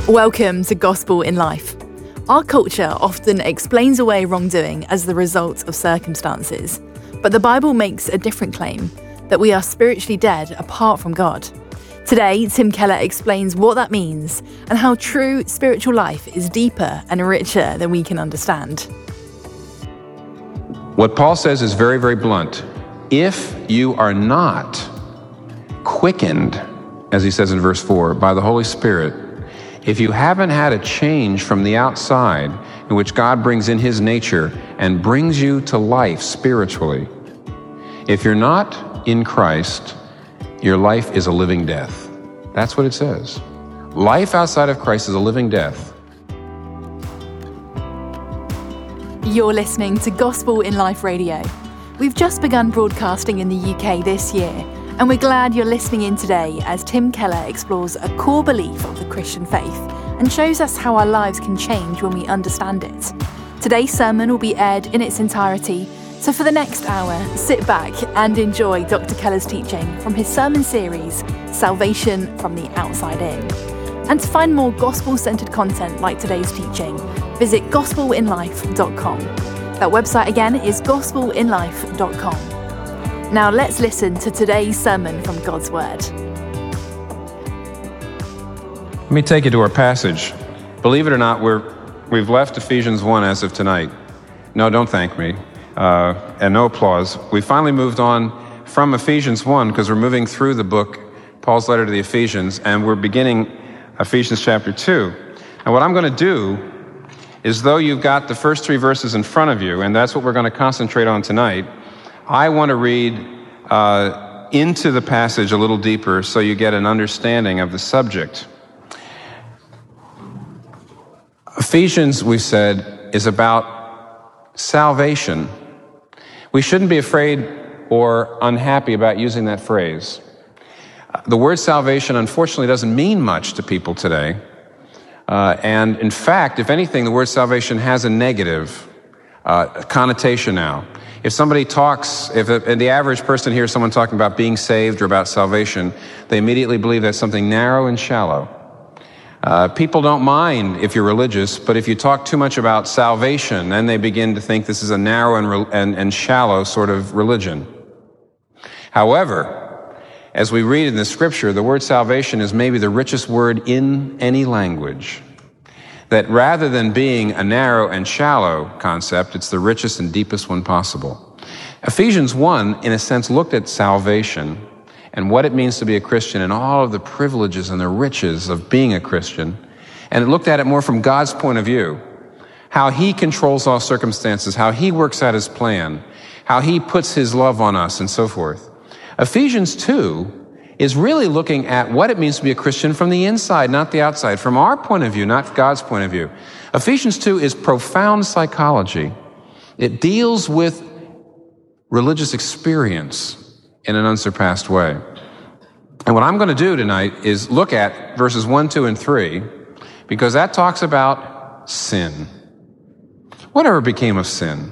Welcome to Gospel in Life. Our culture often explains away wrongdoing as the result of circumstances, but the Bible makes a different claim, that we are spiritually dead apart from God. Today, Tim Keller explains what that means and how true spiritual life is deeper and richer than we can understand. What Paul says is very, very blunt. If you are not quickened, as he says in verse 4, by the Holy Spirit, if you haven't had a change from the outside in which God brings in his nature and brings you to life spiritually, if you're not in Christ, your life is a living death. That's what it says. Life outside of Christ is a living death. You're listening to Gospel in Life Radio. We've just begun broadcasting in the UK this year, and we're glad you're listening in today as Tim Keller explores a core belief of the Christian faith and shows us how our lives can change when we understand it. Today's sermon will be aired in its entirety, so for the next hour, sit back and enjoy Dr. Keller's teaching from his sermon series, Salvation from the Outside In. And to find more gospel-centered content like today's teaching, visit gospelinlife.com. That website again is gospelinlife.com. Now let's listen to today's sermon from God's Word. Let me take you to our passage. Believe it or not, we've left Ephesians 1 as of tonight. No, don't thank me. And no applause. We finally moved on from Ephesians 1 because we're moving through the book, Paul's letter to the Ephesians, and we're beginning Ephesians chapter 2. And what I'm going to do is, though you've got the first three verses in front of you, and that's what we're going to concentrate on tonight, I want to read into the passage a little deeper so you get an understanding of the subject. Ephesians, we said, is about salvation. We shouldn't be afraid or unhappy about using that phrase. The word salvation, unfortunately, doesn't mean much to people today. And in fact, if anything, the word salvation has a negative connotation now. If somebody talks, if the average person hears someone talking about being saved or about salvation, they immediately believe that's something narrow and shallow. People don't mind if you're religious, but if you talk too much about salvation, then they begin to think this is a narrow and shallow sort of religion. However, as we read in the scripture, the word salvation is maybe the richest word in any language. That rather than being a narrow and shallow concept, it's the richest and deepest one possible. Ephesians 1, in a sense, looked at salvation and what it means to be a Christian and all of the privileges and the riches of being a Christian. And it looked at it more from God's point of view, how he controls all circumstances, how he works out his plan, how he puts his love on us, and so forth. Ephesians 2 is really looking at what it means to be a Christian from the inside, not the outside, from our point of view, not God's point of view. Ephesians 2 is profound psychology. It deals with religious experience in an unsurpassed way. And what I'm going to do tonight is look at verses 1, 2, and 3, because that talks about sin. Whatever became of sin?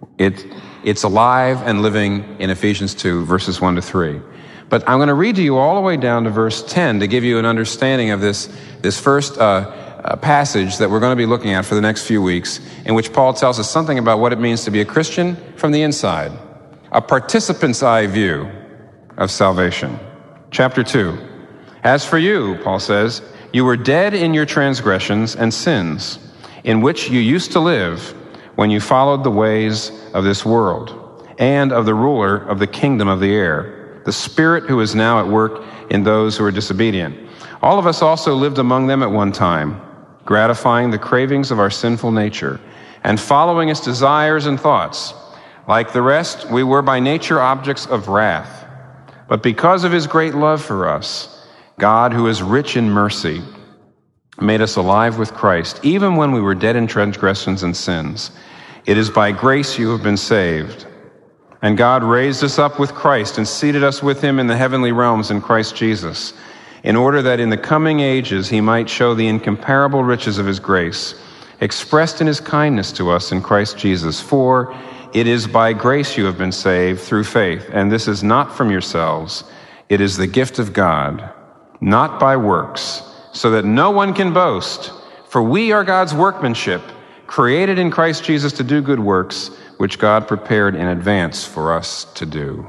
It's alive and living in Ephesians 2, verses 1 to 3. But I'm going to read to you all the way down to verse 10 to give you an understanding of this first passage that we're going to be looking at for the next few weeks, in which Paul tells us something about what it means to be a Christian from the inside, a participant's eye view of salvation. Chapter 2. As for you, Paul says, you were dead in your transgressions and sins, in which you used to live when you followed the ways of this world and of the ruler of the kingdom of the air, the spirit who is now at work in those who are disobedient. All of us also lived among them at one time, gratifying the cravings of our sinful nature and following its desires and thoughts. Like the rest, we were by nature objects of wrath. But because of his great love for us, God, who is rich in mercy, made us alive with Christ, even when we were dead in transgressions and sins. It is by grace you have been saved. And God raised us up with Christ and seated us with him in the heavenly realms in Christ Jesus, in order that in the coming ages he might show the incomparable riches of his grace, expressed in his kindness to us in Christ Jesus. For it is by grace you have been saved through faith, and this is not from yourselves. It is the gift of God, not by works, so that no one can boast. For we are God's workmanship, created in Christ Jesus to do good works, which God prepared in advance for us to do.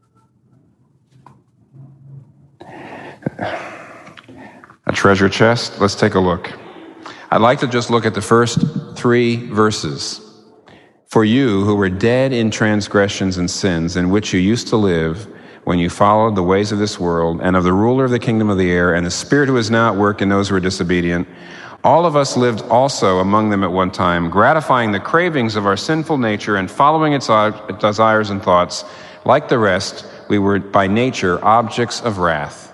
A treasure chest? Let's take a look. I'd like to just look at the first 3 verses. For you who were dead in transgressions and sins, in which you used to live when you followed the ways of this world, and of the ruler of the kingdom of the air, and the spirit who is now at work in those who are disobedient, all of us lived also among them at one time, gratifying the cravings of our sinful nature and following its desires and thoughts. Like the rest, we were by nature objects of wrath.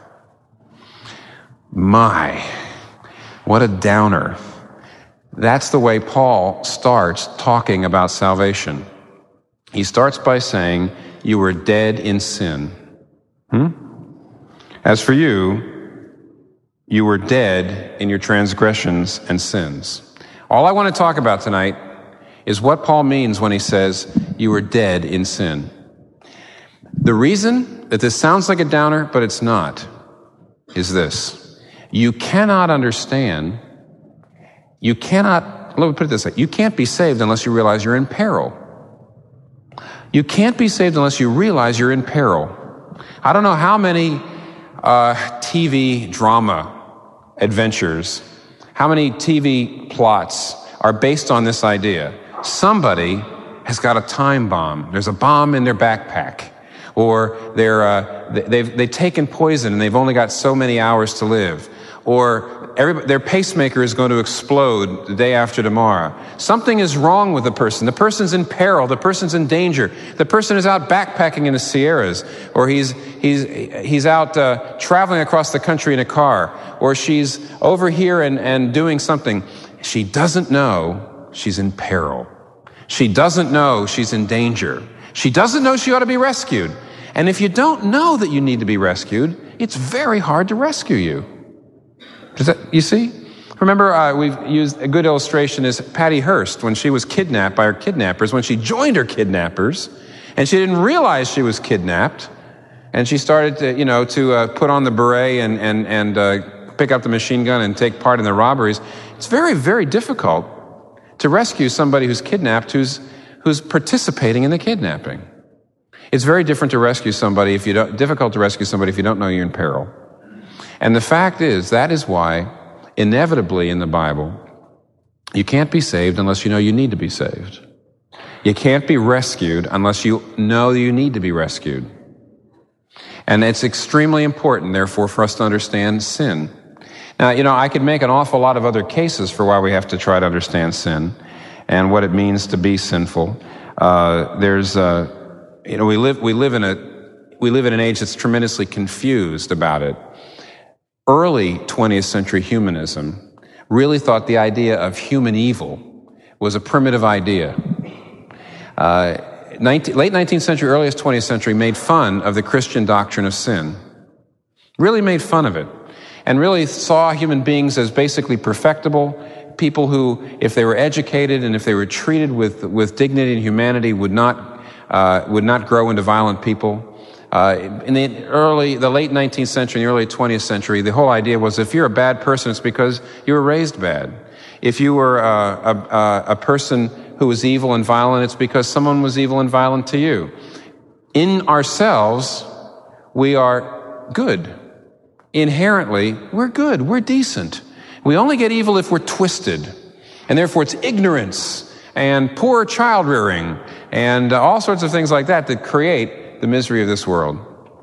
My, what a downer. That's the way Paul starts talking about salvation. He starts by saying, you were dead in sin. As for you, you were dead in your transgressions and sins. All I want to talk about tonight is what Paul means when he says, you were dead in sin. The reason that this sounds like a downer, but it's not, is this. You cannot understand, let me put it this way, you can't be saved unless you realize you're in peril. You can't be saved unless you realize you're in peril. I don't know how many TV drama adventures, how many TV plots are based on this idea. Somebody has got a time bomb. There's a bomb in their backpack. Or they've taken poison and they've only got so many hours to live. Or their pacemaker is going to explode the day after tomorrow. Something is wrong with the person. The person's in peril. The person's in danger. The person is out backpacking in the Sierras, or he's out traveling across the country in a car, or she's over here and doing something. She doesn't know she's in peril. She doesn't know she's in danger. She doesn't know she ought to be rescued. And if you don't know that you need to be rescued, it's very hard to rescue you. You see? Remember, we've used a good illustration is Patty Hearst when she was kidnapped by her kidnappers, when she joined her kidnappers, and she didn't realize she was kidnapped, and she started to put on the beret and pick up the machine gun and take part in the robberies. It's very, very difficult to rescue somebody who's kidnapped, who's participating in the kidnapping. It's very difficult to rescue somebody if you don't know you're in peril. And the fact is, that is why, inevitably in the Bible, you can't be saved unless you know you need to be saved. You can't be rescued unless you know you need to be rescued. And it's extremely important, therefore, for us to understand sin. Now, I could make an awful lot of other cases for why we have to try to understand sin and what it means to be sinful. We live in an age that's tremendously confused about it. Early 20th century humanism really thought the idea of human evil was a primitive idea. Late 19th century, earliest 20th century made fun of the Christian doctrine of sin. Really made fun of it. And really saw human beings as basically perfectible, people who, if they were educated and if they were treated with dignity and humanity, would not grow into violent people. In the late 19th century and the early 20th century, the whole idea was if you're a bad person, it's because you were raised bad. If you were a person who was evil and violent, it's because someone was evil and violent to you. In ourselves, we are good. Inherently, we're good. We're decent. We only get evil if we're twisted. And therefore, it's ignorance and poor child rearing and all sorts of things like that that create the misery of this world.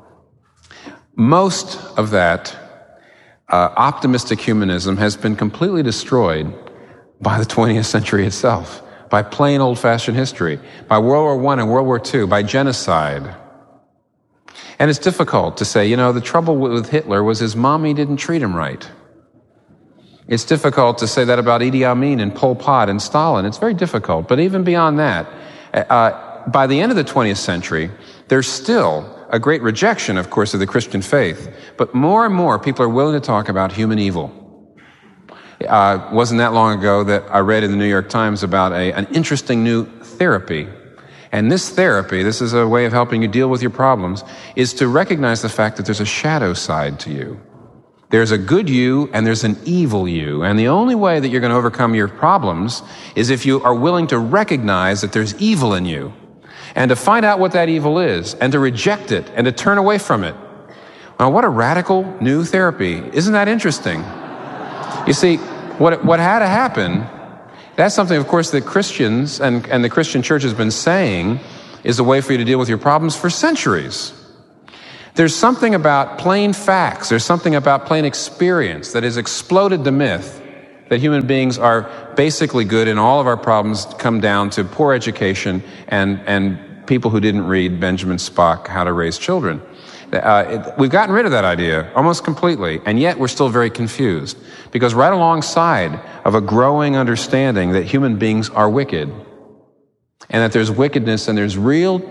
Most of that optimistic humanism has been completely destroyed by the 20th century itself, by plain old-fashioned history, by World War I and World War II, by genocide. And it's difficult to say, the trouble with Hitler was his mommy didn't treat him right. It's difficult to say that about Idi Amin and Pol Pot and Stalin. It's very difficult. But even beyond that, by the end of the 20th century, there's still a great rejection, of course, of the Christian faith. But more and more people are willing to talk about human evil. Wasn't that long ago that I read in the New York Times about an interesting new therapy. And this therapy, this is a way of helping you deal with your problems, is to recognize the fact that there's a shadow side to you. There's a good you and there's an evil you. And the only way that you're going to overcome your problems is if you are willing to recognize that there's evil in you and to find out what that evil is and to reject it and to turn away from it. Now, what a radical new therapy. Isn't that interesting? You see, what had to happen, that's something, of course, that Christians and the Christian church has been saying is a way for you to deal with your problems for centuries. There's something about plain facts, there's something about plain experience that has exploded the myth that human beings are basically good and all of our problems come down to poor education and people who didn't read Benjamin Spock, How to Raise Children. We've gotten rid of that idea almost completely, and yet we're still very confused. Because right alongside of a growing understanding that human beings are wicked, and that there's wickedness and there's real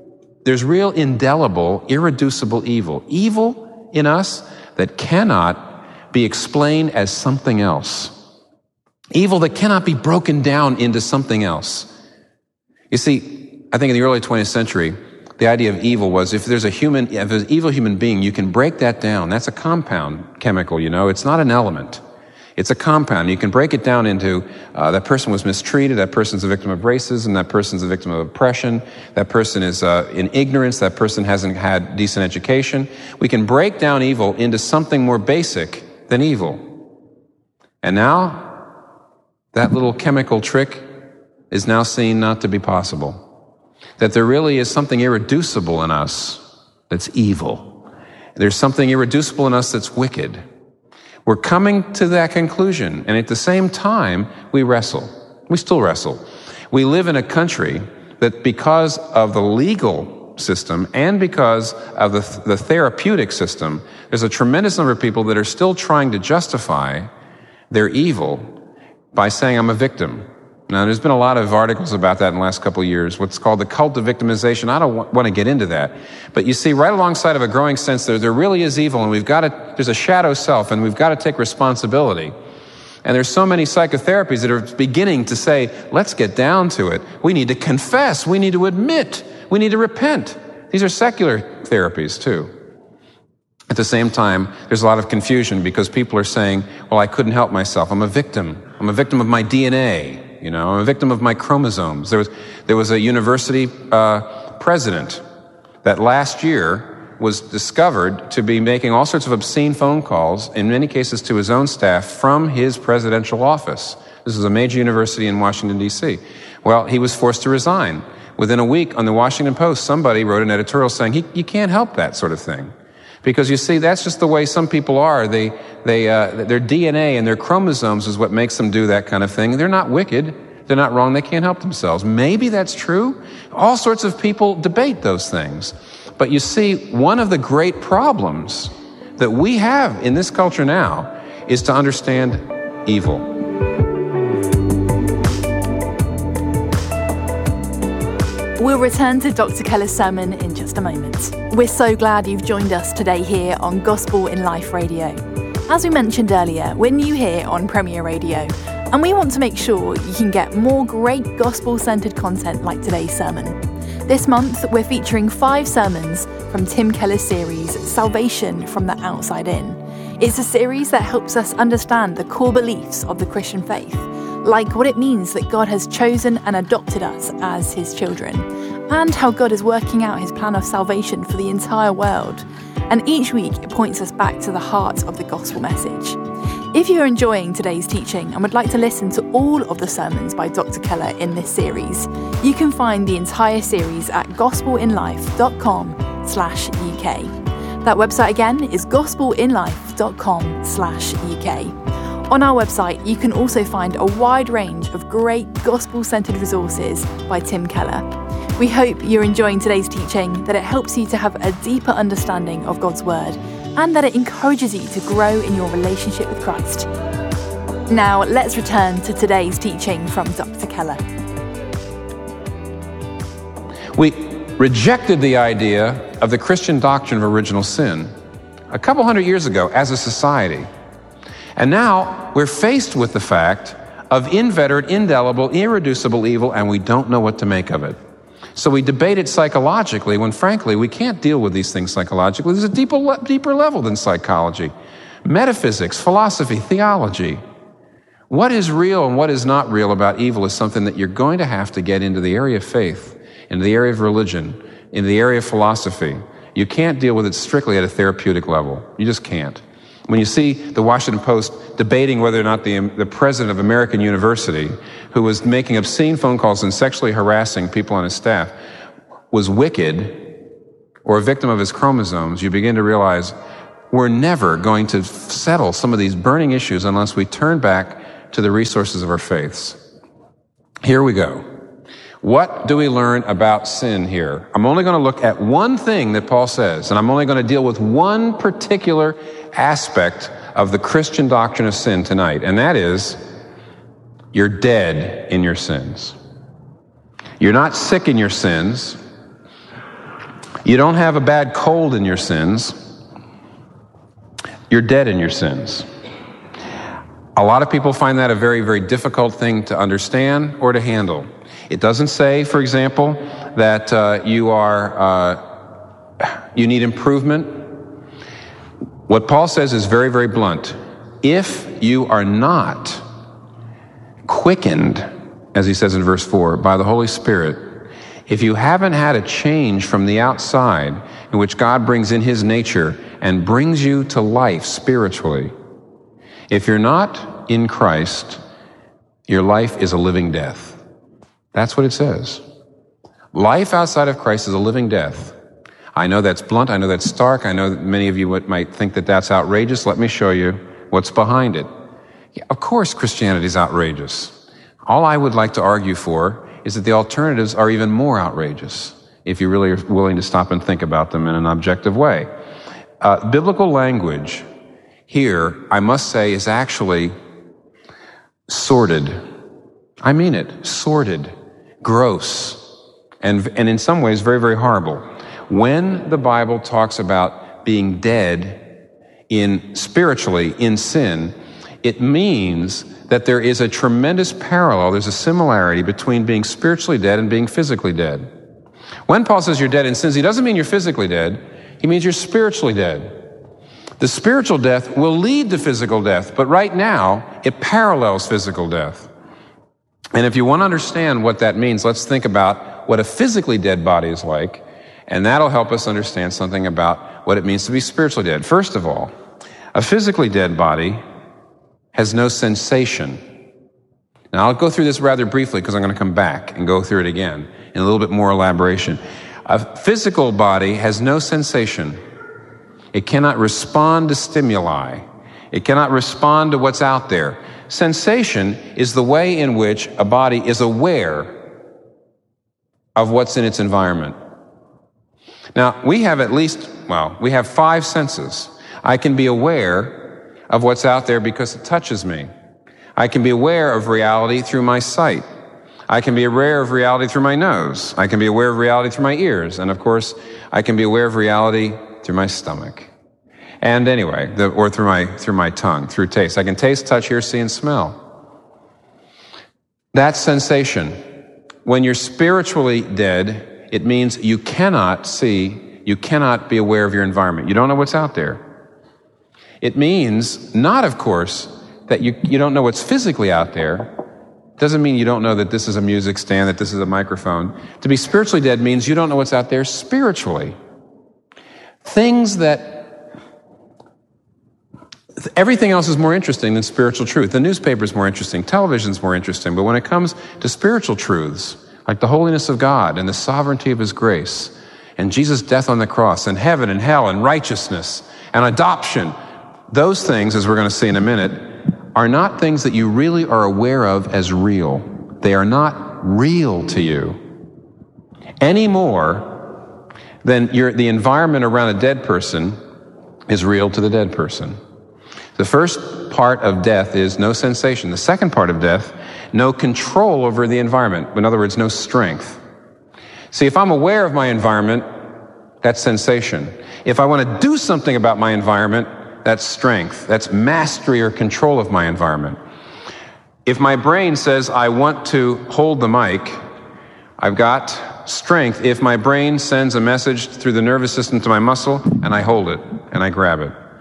indelible, irreducible evil. Evil in us that cannot be explained as something else. Evil that cannot be broken down into something else. You see, I think in the early 20th century, the idea of evil was if there's an evil human being, you can break that down. That's a compound chemical, you know. It's not an element. It's a compound. You can break it down into that person was mistreated, that person's a victim of racism, that person's a victim of oppression, that person is in ignorance, that person hasn't had decent education. We can break down evil into something more basic than evil. And now, that little chemical trick is now seen not to be possible. That there really is something irreducible in us that's evil. There's something irreducible in us that's wicked. We're coming to that conclusion, and at the same time, we wrestle. We still wrestle. We live in a country that because of the legal system and because of the therapeutic system, there's a tremendous number of people that are still trying to justify their evil by saying, I'm a victim. Now, there's been a lot of articles about that in the last couple of years, what's called the cult of victimization. I don't want to get into that. But you see, right alongside of a growing sense that there really is evil, and there's a shadow self, and we've got to take responsibility. And there's so many psychotherapies that are beginning to say, let's get down to it. We need to confess. We need to admit. We need to repent. These are secular therapies, too. At the same time, there's a lot of confusion because people are saying, well, I couldn't help myself. I'm a victim. I'm a victim of my DNA. You know, I'm a victim of my chromosomes. There was a university president that last year was discovered to be making all sorts of obscene phone calls, in many cases to his own staff, from his presidential office. This is a major university in Washington, D.C. Well, he was forced to resign. Within a week, on the Washington Post, somebody wrote an editorial saying, you can't help that sort of thing. Because you see, that's just the way some people are. Their DNA and their chromosomes is what makes them do that kind of thing. They're not wicked. They're not wrong. They can't help themselves. Maybe that's true. All sorts of people debate those things. But you see, one of the great problems that we have in this culture now is to understand evil. We'll return to Dr. Keller's sermon in just a moment. We're so glad you've joined us today here on Gospel in Life Radio. As we mentioned earlier, we're new here on Premier Radio, and we want to make sure you can get more great gospel-centered content like today's sermon. This month, we're featuring 5 sermons from Tim Keller's series, Salvation from the Outside In. It's a series that helps us understand the core beliefs of the Christian faith, like what it means that God has chosen and adopted us as his children, and how God is working out his plan of salvation for the entire world. And each week it points us back to the heart of the gospel message. If you're enjoying today's teaching and would like to listen to all of the sermons by Dr. Keller in this series, you can find the entire series at gospelinlife.com/UK. That website again is gospelinlife.com/UK. On our website, you can also find a wide range of great gospel-centered resources by Tim Keller. We hope you're enjoying today's teaching, that it helps you to have a deeper understanding of God's Word, and that it encourages you to grow in your relationship with Christ. Now, let's return to today's teaching from Dr. Keller. We rejected the idea of the Christian doctrine of original sin a couple hundred years ago as a society. And now we're faced with the fact of inveterate, indelible, irreducible evil, and we don't know what to make of it. So we debate it psychologically when, frankly, we can't deal with these things psychologically. There's a deeper level than psychology. Metaphysics, philosophy, theology. What is real and what is not real about evil is something that you're going to have to get into the area of faith, into the area of religion, into the area of philosophy. You can't deal with it strictly at a therapeutic level. You just can't. When you see the Washington Post debating whether or not the president of American University, who was making obscene phone calls and sexually harassing people on his staff, was wicked or a victim of his chromosomes, you begin to realize we're never going to settle some of these burning issues unless we turn back to the resources of our faiths. Here we go. What do we learn about sin here? I'm only going to look at one thing that Paul says, and I'm only going to deal with one particular aspect of the Christian doctrine of sin tonight, and that is, you're dead in your sins. You're not sick in your sins. You don't have a bad cold in your sins. You're dead in your sins. A lot of people find that a very, very difficult thing to understand or to handle. It doesn't say, for example, that you need improvement. What Paul says is very, very blunt. If you are not quickened, as he says in verse 4, by the Holy Spirit, if you haven't had a change from the outside in which God brings in his nature and brings you to life spiritually, if you're not in Christ, your life is a living death. That's what it says. Life outside of Christ is a living death. I know that's blunt. I know that's stark. I know that many of you might think that that's outrageous. Let me show you what's behind it. Yeah, of course, Christianity is outrageous. All I would like to argue for is that the alternatives are even more outrageous if you really are willing to stop and think about them in an objective way. Biblical language here, I must say, is actually sordid. I mean it, sordid, gross, and in some ways very, very horrible. When the Bible talks about being dead spiritually in sin, it means that there is a tremendous parallel, there's a similarity between being spiritually dead and being physically dead. When Paul says you're dead in sins, he doesn't mean you're physically dead, he means you're spiritually dead. The spiritual death will lead to physical death, but right now, it parallels physical death. And if you want to understand what that means, let's think about what a physically dead body is like, and that'll help us understand something about what it means to be spiritually dead. First of all, a physically dead body has no sensation. Now, I'll go through this rather briefly because I'm going to come back and go through it again in a little bit more elaboration. A physical body has no sensation. It cannot respond to stimuli. It cannot respond to what's out there. Sensation is the way in which a body is aware of what's in its environment. Now, we have we have 5 senses. I can be aware of what's out there because it touches me. I can be aware of reality through my sight. I can be aware of reality through my nose. I can be aware of reality through my ears. And of course, I can be aware of reality through my stomach. And anyway, or through my tongue, through taste. I can taste, touch, hear, see, and smell. That's sensation. When you're spiritually dead, it means you cannot see, you cannot be aware of your environment. You don't know what's out there. It means not, of course, that you don't know what's physically out there. It doesn't mean you don't know that this is a music stand, that this is a microphone. To be spiritually dead means you don't know what's out there spiritually. Everything else is more interesting than spiritual truth. The newspaper is more interesting. Television is more interesting. But when it comes to spiritual truths, like the holiness of God and the sovereignty of his grace, and Jesus' death on the cross, and heaven and hell and righteousness and adoption, those things, as we're going to see in a minute, are not things that you really are aware of as real. They are not real to you any more than the environment around a dead person is real to the dead person. The first part of death is no sensation. The second part of death, no control over the environment. In other words, no strength. See, if I'm aware of my environment, that's sensation. If I want to do something about my environment, that's strength. That's mastery or control of my environment. If my brain says I want to hold the mic, I've got strength. If my brain sends a message through the nervous system to my muscle, and I hold it, and I grab it.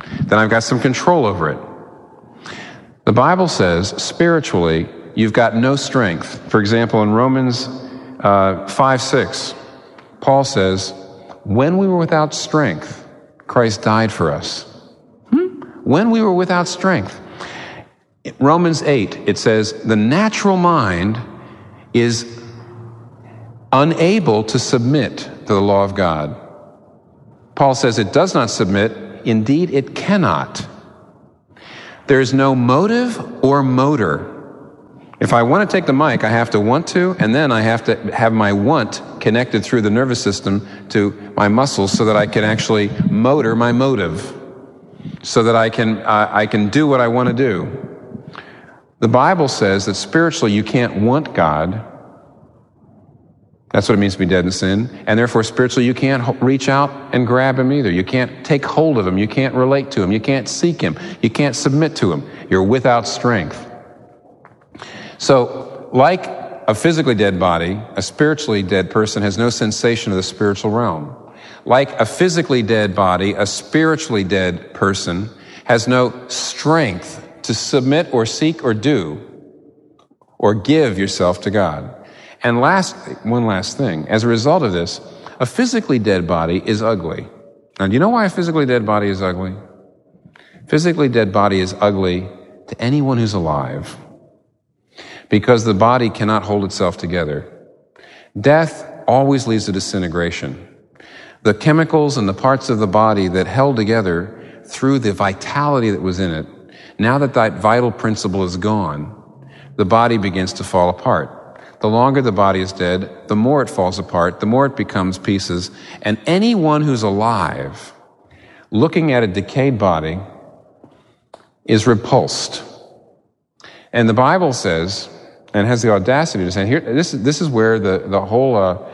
then I've got some control over it. The Bible says, spiritually, you've got no strength. For example, in Romans 5:6, Paul says, when we were without strength, Christ died for us. When we were without strength. Romans 8, it says, the natural mind is unable to submit to the law of God. Paul says it does not submit. Indeed, it cannot. There is no motive or motor. If I want to take the mic, I have to want to, and then I have to have my want connected through the nervous system to my muscles so that I can actually motor my motive, so that I can do what I want to do. The Bible says that spiritually you can't want God. That's what it means to be dead in sin. And therefore, spiritually, you can't reach out and grab Him either. You can't take hold of Him. You can't relate to Him. You can't seek Him. You can't submit to Him. You're without strength. So, like a physically dead body, a spiritually dead person has no sensation of the spiritual realm. Like a physically dead body, a spiritually dead person has no strength to submit or seek or do or give yourself to God. And lastly, one last thing. As a result of this, a physically dead body is ugly. Now, do you know why a physically dead body is ugly? Physically dead body is ugly to anyone who's alive because the body cannot hold itself together. Death always leads to disintegration. The chemicals and the parts of the body that held together through the vitality that was in it, now that that vital principle is gone, the body begins to fall apart. The longer the body is dead, the more it falls apart, the more it becomes pieces. And anyone who's alive, looking at a decayed body, is repulsed. And the Bible says, and has the audacity to say, here, this is where the whole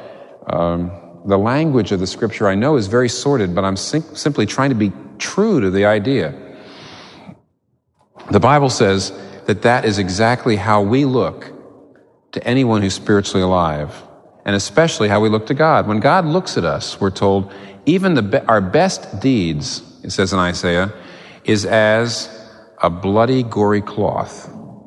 the language of the Scripture I know is very sordid, but I'm simply trying to be true to the idea. The Bible says that is exactly how we look to anyone who's spiritually alive, and especially how we look to God. When God looks at us, we're told, even our best deeds, it says in Isaiah, is as a bloody, gory cloth.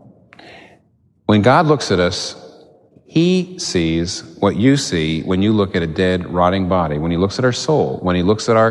When God looks at us, He sees what you see when you look at a dead, rotting body. When He looks at our soul, when He looks at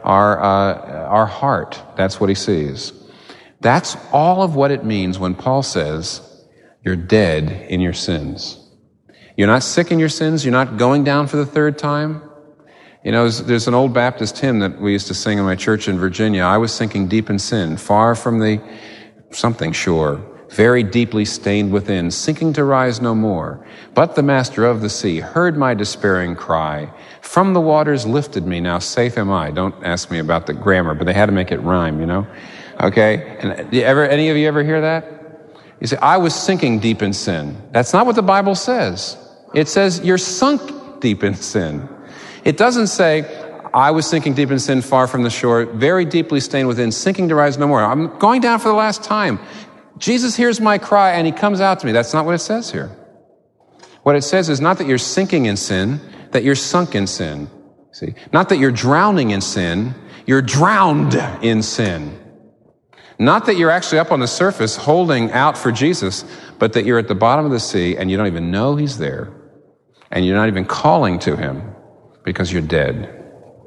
our heart, that's what He sees. That's all of what it means when Paul says, you're dead in your sins. You're not sick in your sins. You're not going down for the third time. You know, there's an old Baptist hymn that we used to sing in my church in Virginia. I was sinking deep in sin, far from the something shore, very deeply stained within, sinking to rise no more. But the master of the sea heard my despairing cry. From the waters lifted me, now safe am I. Don't ask me about the grammar, but they had to make it rhyme, you know? Okay? And any of you ever hear that? You say, I was sinking deep in sin. That's not what the Bible says. It says you're sunk deep in sin. It doesn't say, I was sinking deep in sin far from the shore, very deeply stained within, sinking to rise no more. I'm going down for the last time. Jesus hears my cry and He comes out to me. That's not what it says here. What it says is not that you're sinking in sin, that you're sunk in sin. See? Not that you're drowning in sin, you're drowned in sin. Not that you're actually up on the surface holding out for Jesus, but that you're at the bottom of the sea and you don't even know He's there. And you're not even calling to Him because you're dead.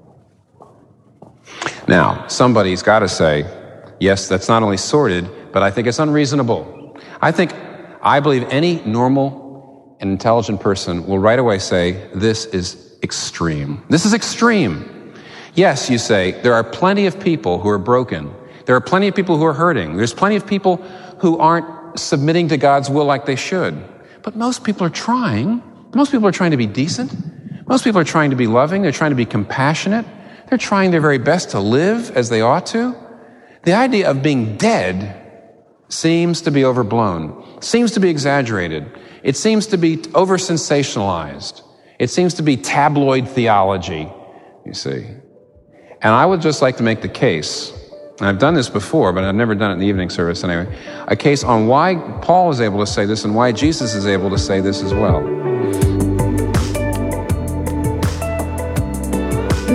Now, somebody's got to say, yes, that's not only sordid, but I think it's unreasonable. I believe any normal and intelligent person will right away say, this is extreme. This is extreme. Yes, you say, there are plenty of people who are broken. There are plenty of people who are hurting. There's plenty of people who aren't submitting to God's will like they should. But most people are trying. Most people are trying to be decent. Most people are trying to be loving. They're trying to be compassionate. They're trying their very best to live as they ought to. The idea of being dead seems to be overblown, seems to be exaggerated. It seems to be over-sensationalized. It seems to be tabloid theology, you see. And I would just like to make the case, and I've done this before, but I've never done it in the evening service anyway, a case on why Paul is able to say this and why Jesus is able to say this as well.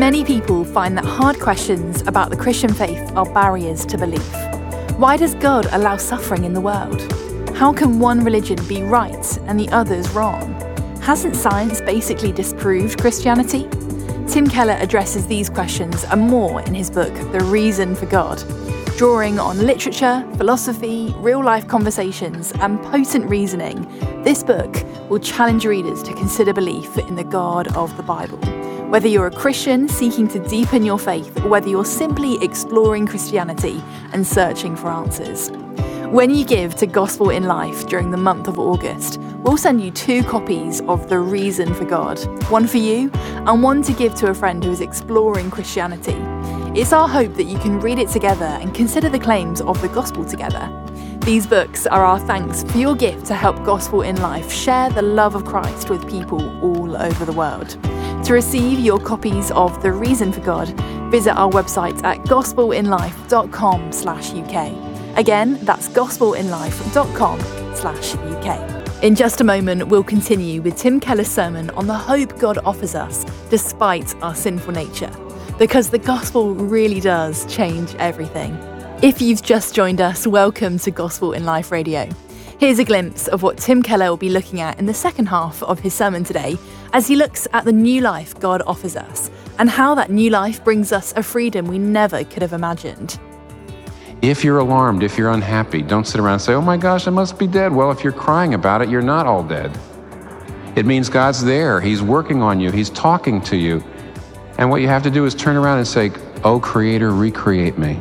Many people find that hard questions about the Christian faith are barriers to belief. Why does God allow suffering in the world? How can one religion be right and the others wrong? Hasn't science basically disproved Christianity? Tim Keller addresses these questions and more in his book, The Reason for God. Drawing on literature, philosophy, real-life conversations, and potent reasoning, this book will challenge readers to consider belief in the God of the Bible. Whether you're a Christian seeking to deepen your faith, or whether you're simply exploring Christianity and searching for answers. When you give to Gospel in Life during the month of August, we'll send you 2 copies of The Reason for God, one for you and one to give to a friend who is exploring Christianity. It's our hope that you can read it together and consider the claims of the gospel together. These books are our thanks for your gift to help Gospel in Life share the love of Christ with people all over the world. To receive your copies of The Reason for God, visit our website at gospelinlife.com/UK. Again, that's gospelinlife.com/UK. In just a moment, we'll continue with Tim Keller's sermon on the hope God offers us despite our sinful nature, because the gospel really does change everything. If you've just joined us, welcome to Gospel in Life Radio. Here's a glimpse of what Tim Keller will be looking at in the second half of his sermon today, as he looks at the new life God offers us and how that new life brings us a freedom we never could have imagined. If you're alarmed, if you're unhappy, don't sit around and say, oh my gosh, I must be dead. Well, if you're crying about it, you're not all dead. It means God's there. He's working on you. He's talking to you. And what you have to do is turn around and say, oh, Creator, recreate me.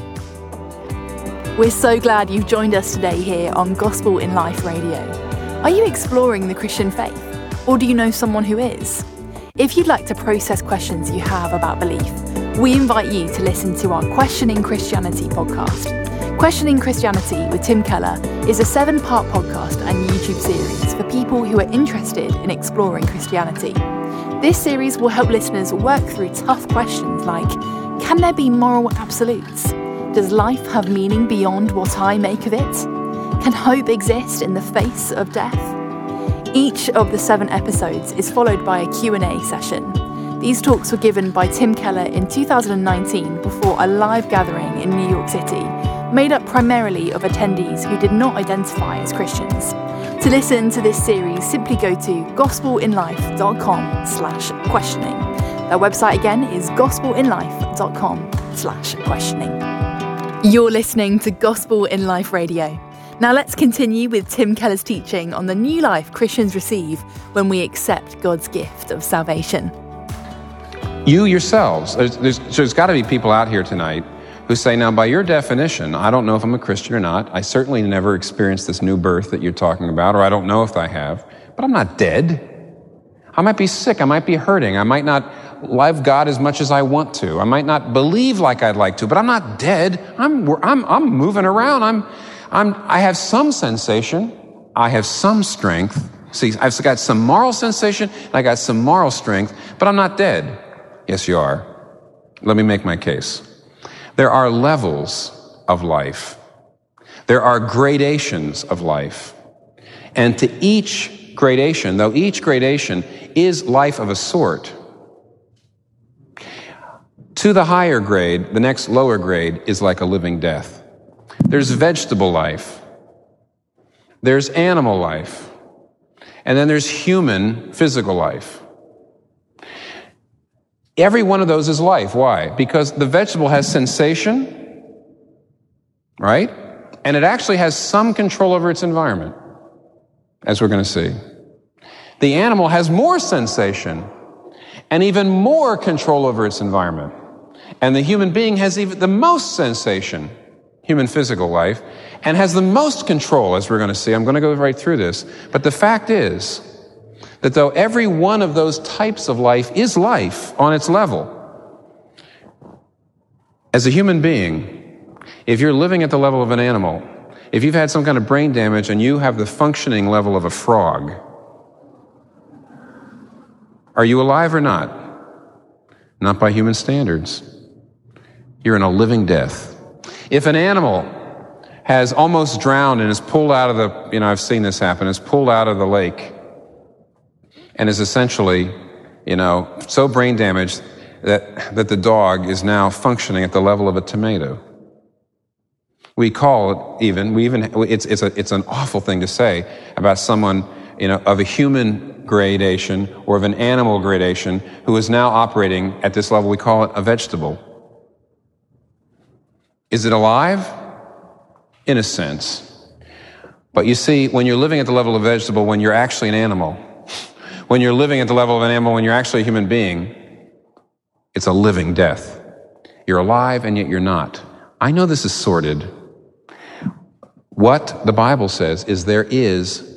We're so glad you've joined us today here on Gospel in Life Radio. Are you exploring the Christian faith? Or do you know someone who is? If you'd like to process questions you have about belief, we invite you to listen to our Questioning Christianity podcast. Questioning Christianity with Tim Keller is a 7-part podcast and YouTube series for people who are interested in exploring Christianity. This series will help listeners work through tough questions like, can there be moral absolutes? Does life have meaning beyond what I make of it? Can hope exist in the face of death? Each of the 7 episodes is followed by a Q&A session. These talks were given by Tim Keller in 2019 before a live gathering in New York City, made up primarily of attendees who did not identify as Christians. To listen to this series, simply go to gospelinlife.com/questioning. Their website again is gospelinlife.com/questioning. You're listening to Gospel in Life Radio. Now let's continue with Tim Keller's teaching on the new life Christians receive when we accept God's gift of salvation. You yourselves, there's got to be people out here tonight who say, now by your definition, I don't know if I'm a Christian or not. I certainly never experienced this new birth that you're talking about, or I don't know if I have, but I'm not dead. I might be sick, I might be hurting, I might not love God as much as I want to, I might not believe like I'd like to, but I'm not dead. I'm moving around. I have some sensation, I have some strength. See, I've got some moral sensation, and I got some moral strength, but I'm not dead. Yes, you are. Let me make my case. There are levels of life. There are gradations of life. And to each gradation, though each gradation is life of a sort, to the higher grade, the next lower grade is like a living death. There's vegetable life. There's animal life. And then there's human, physical life. Every one of those is life. Why? Because the vegetable has sensation, right? And it actually has some control over its environment, as we're going to see. The animal has more sensation and even more control over its environment. And the human being has even the most sensation, human physical life, and has the most control, as we're going to see. I'm going to go right through this. But the fact is that though every one of those types of life is life on its level, as a human being, if you're living at the level of an animal, if you've had some kind of brain damage and you have the functioning level of a frog, are you alive or not? Not by human standards. You're in a living death. If an animal has almost drowned and is pulled out of the, I've seen this happen, is pulled out of the lake and is essentially, so brain damaged that the dog is now functioning at the level of a tomato. We call it it's an awful thing to say about someone, of a human gradation or of an animal gradation who is now operating at this level. We call it a vegetable. Is it alive? In a sense. But you see, when you're living at the level of a vegetable, when you're actually an animal, when you're living at the level of an animal, when you're actually a human being, it's a living death. You're alive and yet you're not. I know this is sordid. What the Bible says is there is